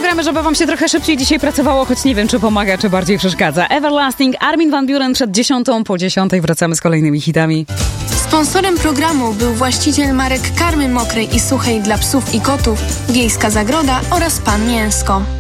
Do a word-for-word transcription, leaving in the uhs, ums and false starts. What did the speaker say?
gramy, żeby wam się trochę szybciej dzisiaj pracowało, choć nie wiem, czy pomaga, czy bardziej przeszkadza. Everlasting, Armin van Buuren przed dziesiątą, po dziesiątej wracamy z kolejnymi hitami. Sponsorem programu był właściciel marek karmy mokrej i suchej dla psów i kotów, Wiejska Zagroda oraz Pan Mięsko.